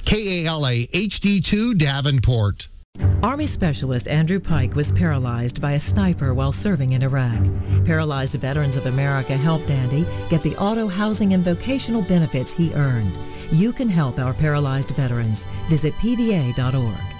KALA HD2 Davenport. Army Specialist Andrew Pike was paralyzed by a sniper while serving in Iraq. Paralyzed Veterans of America helped Andy get the auto, housing, and vocational benefits he earned. You can help our paralyzed veterans. Visit pva.org.